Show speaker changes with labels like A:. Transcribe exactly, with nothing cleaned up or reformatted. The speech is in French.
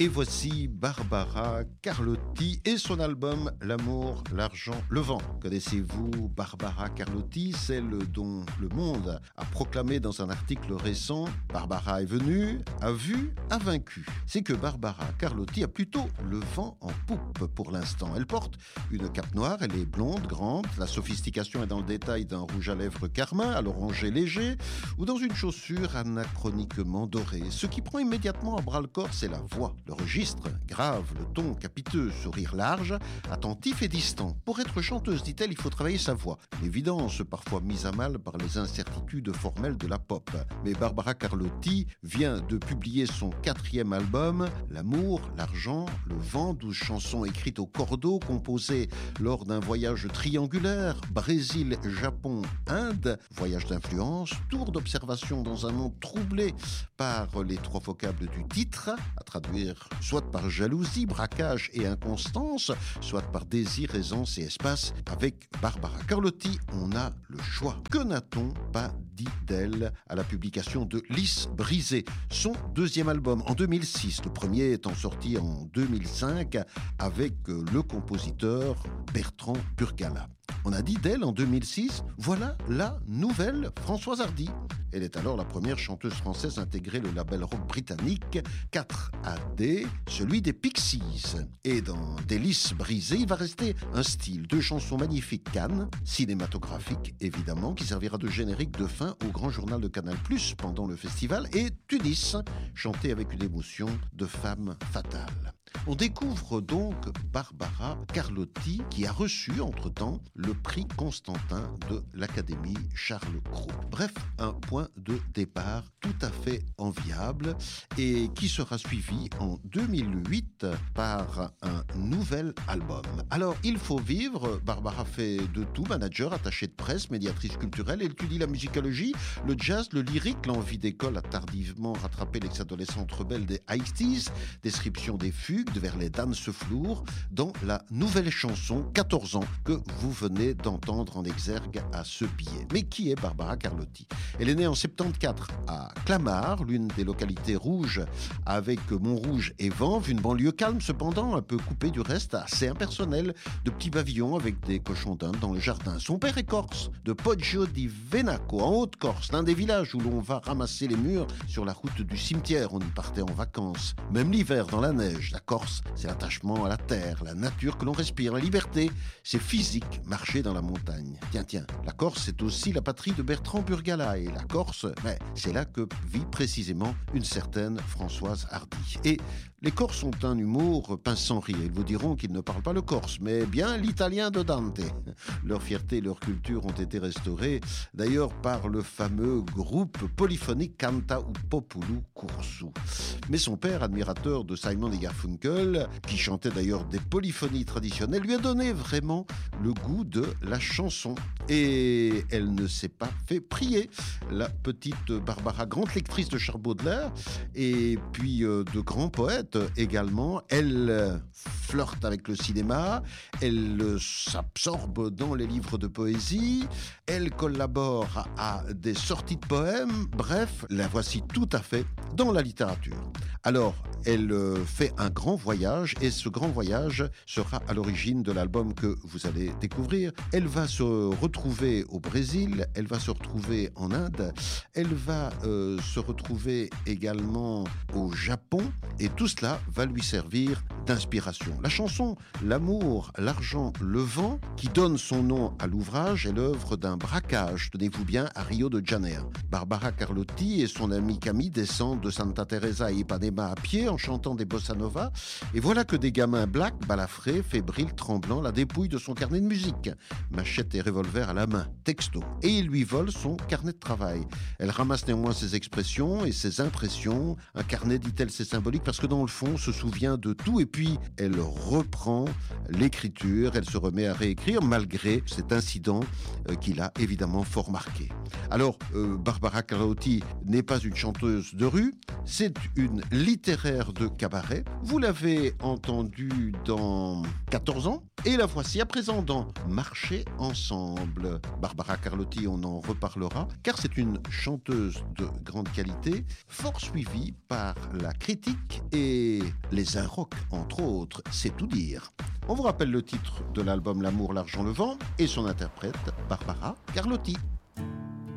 A: Et voici Barbara Carlotti et son album L'amour, l'argent, le vent. Connaissez-vous Barbara Carlotti, celle dont Le Monde a proclamé dans un article récent « Barbara est venue, a vu, a vaincu ». C'est que Barbara Carlotti a plutôt le vent en poupe pour l'instant. Elle porte une cape noire, elle est blonde, grande, la sophistication est dans le détail d'un rouge à lèvres carmin, à l'oranger léger, ou dans une chaussure anachroniquement dorée. Ce qui prend immédiatement à bras le corps, c'est la voix. Le registre, grave, le ton capiteux, sourire large, attentif et distant. Pour être chanteuse, dit-elle, il faut travailler sa voix. Une évidence parfois mise à mal par les incertitudes formelles de la pop. Mais Barbara Carlotti vient de publier son quatrième album, L'amour, l'argent, le vent, douze chansons écrites au cordeau, composées lors d'un voyage triangulaire, Brésil, Japon, Inde, voyage d'influence, tour d'observation dans un monde troublé par les trois vocables du titre, à traduire soit par jalousie, braquage et inconstance, soit par désir, aisance et espace. Avec Barbara Carlotti, on a le choix. Que n'a-t-on pas dit d'elle à la publication de Lys brisée, son deuxième album en deux mille six, le premier étant sorti en deux mille cinq avec le compositeur Bertrand Burgalat. On a dit d'elle en deux mille six, voilà la nouvelle Françoise Hardy. Elle est alors la première chanteuse française à intégrer le label rock britannique quatre A D, celui des Pixies. Et dans Des Lys brisées, il va rester un style, deux chansons magnifiques Cannes, cinématographique évidemment, qui servira de générique de fin au grand journal de Canal plus, pendant le festival, et Tunis, chanté avec une émotion de femme fatale. On découvre donc Barbara Carlotti, qui a reçu entre-temps le prix Constantin de l'Académie Charles Cros. Bref, un point de départ tout à fait enviable et qui sera suivi en deux mille huit par un nouvel album. Alors, il faut vivre. Barbara fait de tout, manager, attachée de presse, médiatrice culturelle. Elle étudie la musicologie, le jazz, le lyrique. L'envie d'école a tardivement rattrapé l'ex-adolescente rebelle des Ice-T's. Description des fugues vers les danseflours dans la nouvelle chanson quatorze ans que vous venez d'entendre en exergue à ce billet. Mais qui est Barbara Carlotti ? Elle est née en soixante-quatorze à Clamart, l'une des localités rouges avec Montrouge et Vanves, une banlieue calme cependant, un peu coupée du reste, assez impersonnelle, de petits pavillons avec des cochons d'Inde dans le jardin. Son père est corse, de Poggio di Venaco, en Haute-Corse, l'un des villages où l'on va ramasser les murs sur la route du cimetière. On y partait en vacances. Même l'hiver, dans la neige, la Corse, c'est l'attachement à la terre, la nature que l'on respire, la liberté, c'est physique, marcher dans la montagne. Tiens, tiens, la Corse, c'est aussi la patrie de Bertrand Burgalat. Et la Corse, ben, c'est là que vit précisément une certaine Françoise Hardy. Et les Corses ont un humour pince sans rire. Ils vous diront qu'ils ne parlent pas le corse, mais bien l'italien de Dante. Leur fierté et leur culture ont été restaurées, d'ailleurs, par le fameux groupe polyphonique Canta ou Populu Cursu. Mais son père, admirateur de Simon et Garfunkel, qui chantait d'ailleurs des polyphonies traditionnelles, lui a donné vraiment le goût de la chanson. Et elle ne s'est pas fait prier. La petite Barbara, grande lectrice de Charles Baudelaire, et puis euh, de grands poètes également. Elle euh, flirte avec le cinéma, elle euh, s'absorbe dans les livres de poésie, elle collabore à, à des sorties de poèmes. Bref, la voici tout à fait dans la littérature. Alors, elle euh, fait un grand voyage, et ce grand voyage sera à l'origine de l'album que vous allez découvrir. Elle va se retrouver au Brésil, elle va se retrouver en Inde, elle va euh, se retrouver également au Japon, et tout cela va lui servir d'inspiration. La chanson L'amour, l'argent, le vent, qui donne son nom à l'ouvrage, est l'œuvre d'un braquage, tenez-vous bien, à Rio de Janeiro. Barbara Carlotti et son amie Camille descendent de Santa Teresa et Ipanema à pied en chantant des bossa nova, et voilà que des gamins blacks, balafrés, fébriles, tremblants, la dépouillent de son carnet de musique, machette et revolver à la main, texto, et ils lui volent son carnet de travail. Elle ramasse néanmoins ses expressions et ses impressions. Un carnet, dit-elle, c'est symbolique parce que dans le fond, se souvient de tout et puis elle reprend l'écriture, elle se remet à réécrire malgré cet incident euh, qui l'a évidemment fort marqué. Alors, euh, Barbara Carlotti n'est pas une chanteuse de rue, c'est une littéraire de cabaret. Vous l'avez entendue dans quatorze ans et la voici à présent dans Marcher ensemble. Barbara Carlotti, on en reparlera, car c'est une chanteuse de grande qualité, fort suivie par la critique et les Inrocks, entre autres, c'est tout dire. On vous rappelle le titre de l'album L'amour, l'argent, le vent et son interprète, Barbara Carlotti.